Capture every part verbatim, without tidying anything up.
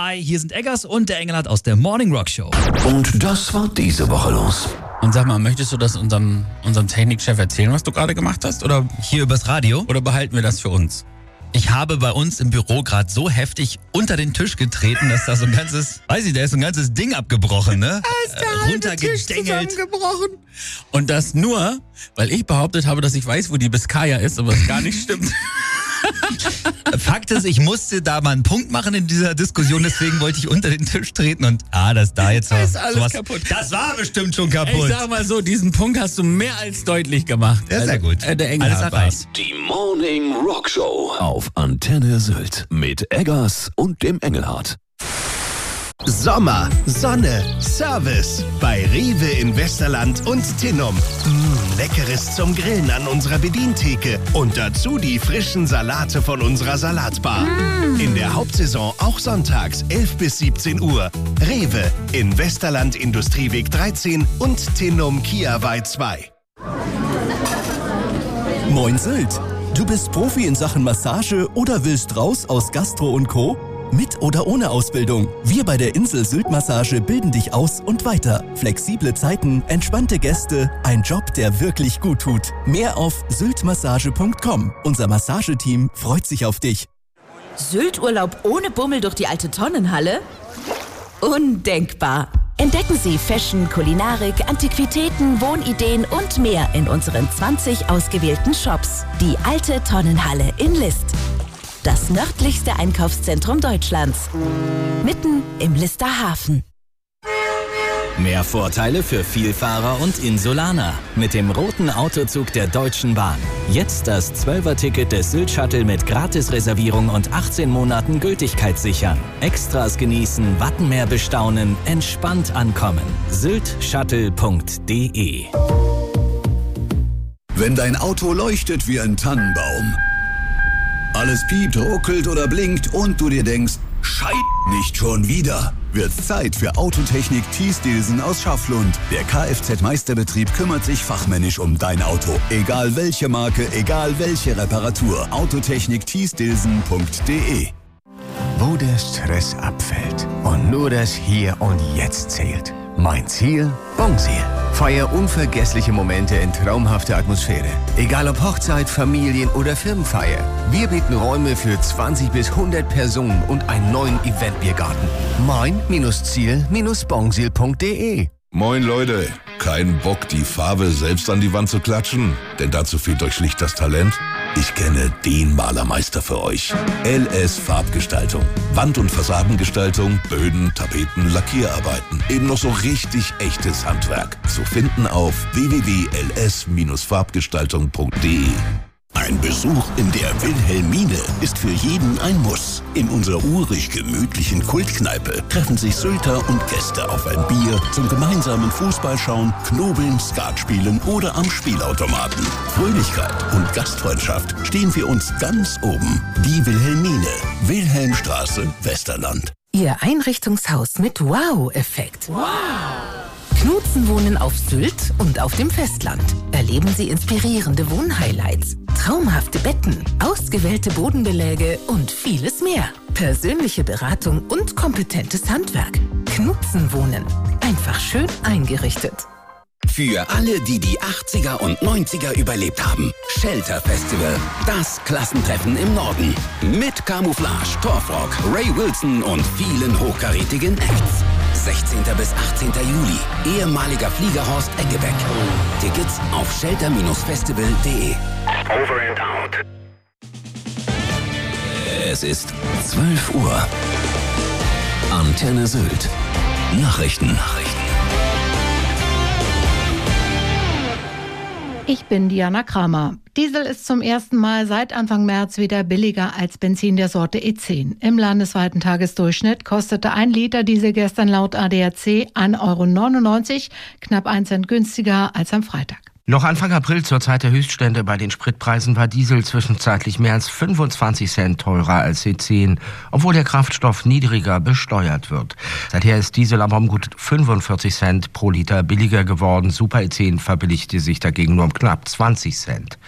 Hi, hier sind Eggers und der Engelhardt aus der Morning Rock Show. Und das war diese Woche los. Und sag mal, möchtest du das unserem, unserem Technikchef erzählen, was du gerade gemacht hast? Oder, Hier übers Radio. oder behalten wir das für uns? Ich habe bei uns im Büro gerade so heftig unter den Tisch getreten, dass da so ein ganzes, weiß ich, da ist so ein ganzes Ding abgebrochen, ne? Äh, runtergedengelt. zusammengebrochen. Und das nur, weil ich behauptet habe, dass ich weiß, wo die Biskaya ist, aber es gar nicht stimmt. Fakt ist, ich musste da mal einen Punkt machen in dieser Diskussion, deswegen wollte ich unter den Tisch treten und ah, das da jetzt Da was. ist alles sowas, kaputt. Das war bestimmt schon Ich kaputt. sag mal so, diesen Punkt hast du mehr als deutlich gemacht. Ja, sehr Also, gut. Äh, der Alles Engelhardt war's. erreicht. Die Morning Rock Show auf Antenne Sylt mit Eggers und dem Engelhardt. Sommer, Sonne, Service bei Rewe in Westerland und Tinnum. Mmh, Leckeres zum Grillen an unserer Bedientheke und dazu die frischen Salate von unserer Salatbar. Mm. In der Hauptsaison auch sonntags elf bis siebzehn Uhr. Rewe in Westerland Industrieweg dreizehn und Tinnum Kiawei zwei. Moin Sylt. Du bist Profi in Sachen Massage oder willst raus aus Gastro und Co.? Mit oder ohne Ausbildung. Wir bei der Insel Sylt Massage bilden dich aus und weiter. Flexible Zeiten, entspannte Gäste, ein Job, der wirklich gut tut. Mehr auf syltmassage punkt com. Unser Massageteam freut sich auf dich. Sylt-Urlaub ohne Bummel durch die alte Tonnenhalle? Undenkbar. Entdecken Sie Fashion, Kulinarik, Antiquitäten, Wohnideen und mehr in unseren zwanzig ausgewählten Shops. Die alte Tonnenhalle in List. Das nördlichste Einkaufszentrum Deutschlands. Mitten im Lister Hafen. Mehr Vorteile für Vielfahrer und Insulaner. Mit dem roten Autozug der Deutschen Bahn. Jetzt das Zwölfer-Ticket des Sylt-Shuttle mit Gratisreservierung und achtzehn Monaten Gültigkeit sichern. Extras genießen, Wattenmeer bestaunen, entspannt ankommen. sylt shuttle punkt de. Wenn dein Auto leuchtet wie ein Tannenbaum, alles piept, ruckelt oder blinkt und du dir denkst, Scheiße, nicht schon wieder, wird's Zeit für Autotechnik Thies-Dilsen aus Schafflund. Der Kfz-Meisterbetrieb kümmert sich fachmännisch um dein Auto. Egal welche Marke, egal welche Reparatur. Autotechnik Thies-Dilsen punkt de. Wo der Stress abfällt und nur das Hier und Jetzt zählt. Mein Ziel? Bongsil. Feier unvergessliche Momente in traumhafter Atmosphäre. Egal ob Hochzeit, Familien- oder Firmenfeier. Wir bieten Räume für zwanzig bis hundert Personen und einen neuen Eventbiergarten. mein-ziel-bongsil punkt de. Moin Leute, kein Bock, die Farbe selbst an die Wand zu klatschen? Denn dazu fehlt euch schlicht das Talent? Ich kenne den Malermeister für euch. L S Farbgestaltung. Wand- und Fassadengestaltung, Böden, Tapeten, Lackierarbeiten. Eben noch so richtig echtes Handwerk. Zu finden auf w w w punkt l s farbgestaltung punkt de. Ein Besuch in der Wilhelmine ist für jeden ein Muss. In unserer urig gemütlichen Kultkneipe treffen sich Sylter und Gäste auf ein Bier zum gemeinsamen Fußballschauen, Knobeln, Skat spielen oder am Spielautomaten. Fröhlichkeit und Gastfreundschaft stehen für uns ganz oben. Die Wilhelmine, Wilhelmstraße, Westerland. Ihr Einrichtungshaus mit Wow-Effekt. Wow! Knutzen wohnen auf Sylt und auf dem Festland. Erleben Sie inspirierende Wohnhighlights, traumhafte Betten, ausgewählte Bodenbeläge und vieles mehr. Persönliche Beratung und kompetentes Handwerk. Knutzen wohnen. Einfach schön eingerichtet. Für alle, die die achtziger und neunziger überlebt haben. Shelter Festival. Das Klassentreffen im Norden. Mit Camouflage, Torfrock, Ray Wilson und vielen hochkarätigen Acts. sechzehnten bis achtzehnten Juli. Ehemaliger Fliegerhorst Eggebeck. Tickets auf shelter festival punkt de. Over and out. Es ist zwölf Uhr. Antenne Sylt. Nachrichten. Nachrichten. Ich bin Diana Kramer. Diesel ist zum ersten Mal seit Anfang März wieder billiger als Benzin der Sorte E zehn. Im landesweiten Tagesdurchschnitt kostete ein Liter Diesel gestern laut A D A C ein Euro neunundneunzig, knapp ein Cent günstiger als am Freitag. Noch Anfang April zur Zeit der Höchststände bei den Spritpreisen war Diesel zwischenzeitlich mehr als fünfundzwanzig Cent teurer als E zehn, obwohl der Kraftstoff niedriger besteuert wird. Seither ist Diesel aber um gut fünfundvierzig Cent pro Liter billiger geworden. Super E zehn verbilligte sich dagegen nur um knapp zwanzig Cent.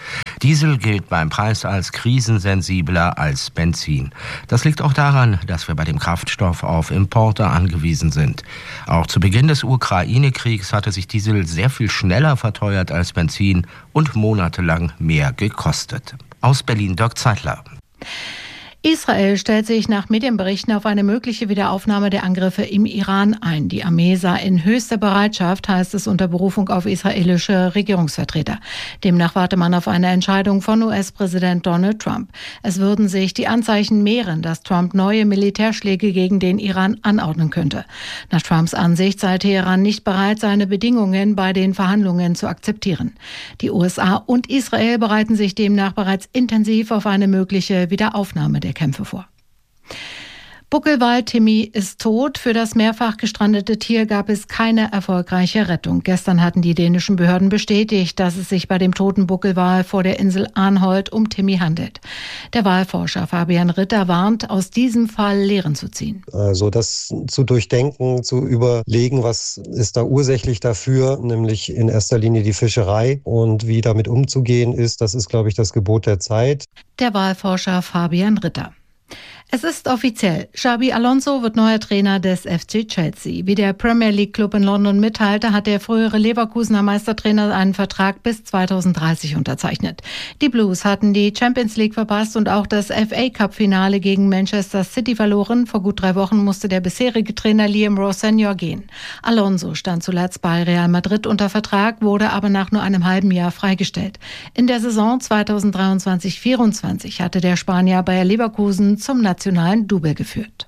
Diesel gilt beim Preis als krisensensibler als Benzin. Das liegt auch daran, dass wir bei dem Kraftstoff auf Importe angewiesen sind. Auch zu Beginn des Ukraine-Kriegs hatte sich Diesel sehr viel schneller verteuert als Benzin und monatelang mehr gekostet. Aus Berlin, Dirk Zeitler. Israel stellt sich nach Medienberichten auf eine mögliche Wiederaufnahme der Angriffe im Iran ein. Die Armee sei in höchster Bereitschaft, heißt es unter Berufung auf israelische Regierungsvertreter. Demnach warte man auf eine Entscheidung von U S-Präsident Donald Trump. Es würden sich die Anzeichen mehren, dass Trump neue Militärschläge gegen den Iran anordnen könnte. Nach Trumps Ansicht sei Teheran nicht bereit, seine Bedingungen bei den Verhandlungen zu akzeptieren. Die U S A und Israel bereiten sich demnach bereits intensiv auf eine mögliche Wiederaufnahme der Kämpfe vor. Buckelwal Timmy ist tot. Für das mehrfach gestrandete Tier gab es keine erfolgreiche Rettung. Gestern hatten die dänischen Behörden bestätigt, dass es sich bei dem toten Buckelwal vor der Insel Arnholt um Timmy handelt. Der Walforscher Fabian Ritter warnt, aus diesem Fall Lehren zu ziehen. Also das zu durchdenken, zu überlegen, was ist da ursächlich dafür, nämlich in erster Linie die Fischerei und wie damit umzugehen ist, das ist, glaube ich, das Gebot der Zeit. Der Walforscher Fabian Ritter. Es ist offiziell. Xabi Alonso wird neuer Trainer des F C Chelsea. Wie der Premier League Club in London mitteilte, hat der frühere Leverkusener Meistertrainer einen Vertrag bis zweitausenddreißig unterzeichnet. Die Blues hatten die Champions League verpasst und auch das F A Cup Finale gegen Manchester City verloren. Vor gut drei Wochen musste der bisherige Trainer Liam Rowe Senior gehen. Alonso stand zuletzt bei Real Madrid unter Vertrag, wurde aber nach nur einem halben Jahr freigestellt. In der Saison zweitausenddreiundzwanzig vierundzwanzig hatte der Spanier Bayer Leverkusen zum nationalen Double geführt.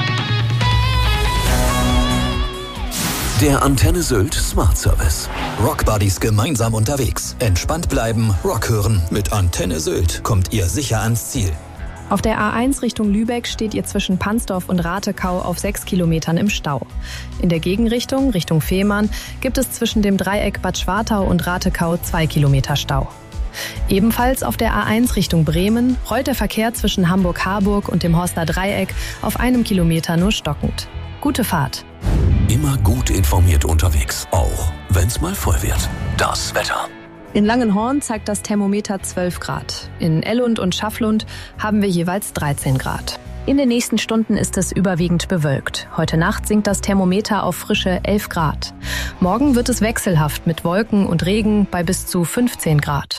Der Antenne Sylt Smart Service. Rockbuddies gemeinsam unterwegs. Entspannt bleiben, Rock hören. Mit Antenne Sylt kommt ihr sicher ans Ziel. Auf der A eins Richtung Lübeck steht ihr zwischen Pansdorf und Ratekau auf sechs Kilometern im Stau. In der Gegenrichtung, Richtung Fehmarn, gibt es zwischen dem Dreieck Bad Schwartau und Ratekau zwei Kilometer Stau. Ebenfalls auf der A eins Richtung Bremen rollt der Verkehr zwischen Hamburg-Harburg und dem Horster Dreieck auf einem Kilometer nur stockend. Gute Fahrt. Immer gut informiert unterwegs, auch wenn's mal voll wird. Das Wetter. In Langenhorn zeigt das Thermometer zwölf Grad. In Ellund und Schafflund haben wir jeweils dreizehn Grad. In den nächsten Stunden ist es überwiegend bewölkt. Heute Nacht sinkt das Thermometer auf frische elf Grad. Morgen wird es wechselhaft mit Wolken und Regen bei bis zu fünfzehn Grad.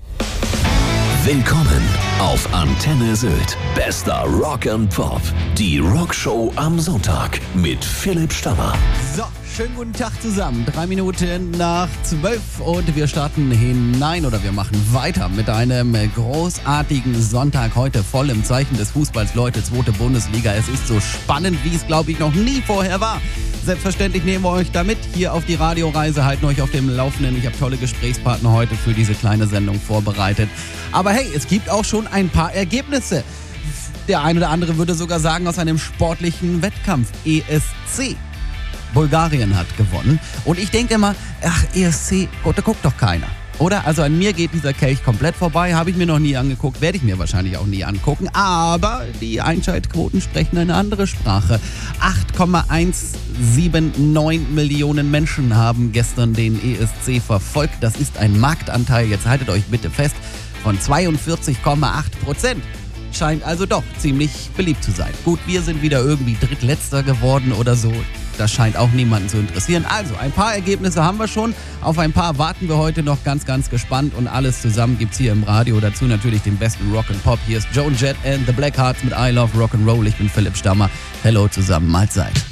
Willkommen auf Antenne Sylt. Bester Rock and Pop. Die Rockshow am Sonntag mit Philipp Stammer. So, schönen guten Tag zusammen. Drei Minuten nach zwölf und wir starten hinein oder wir machen weiter mit einem großartigen Sonntag. Heute voll im Zeichen des Fußballs, Leute, zweite Bundesliga. Es ist so spannend, wie es, glaube ich, noch nie vorher war. Selbstverständlich nehmen wir euch da mit hier auf die Radioreise, halten euch auf dem Laufenden. Ich habe tolle Gesprächspartner heute für diese kleine Sendung vorbereitet. Aber hey, es gibt auch schon ein paar Ergebnisse. Der eine oder andere würde sogar sagen, aus einem sportlichen Wettkampf. E S C. Bulgarien hat gewonnen. Und ich denke immer, ach, E S C, Gott, da guckt doch keiner. Oder? Also an mir geht dieser Kelch komplett vorbei, habe ich mir noch nie angeguckt, werde ich mir wahrscheinlich auch nie angucken. Aber die Einschaltquoten sprechen eine andere Sprache. acht Komma hundertneunundsiebzig Millionen Menschen haben gestern den E S C verfolgt. Das ist ein Marktanteil, jetzt haltet euch bitte fest, von zweiundvierzig Komma acht Prozent. Scheint also doch ziemlich beliebt zu sein. Gut, wir sind wieder irgendwie Drittletzter geworden oder so. Das scheint auch niemanden zu interessieren. Also, ein paar Ergebnisse haben wir schon. Auf ein paar warten wir heute noch ganz, ganz gespannt. Und alles zusammen gibt's hier im Radio. Dazu natürlich den besten Rock and Pop. Hier ist Joan Jett and the Blackhearts mit I Love Rock and Roll. Ich bin Philipp Stammer. Hello zusammen, Mahlzeit.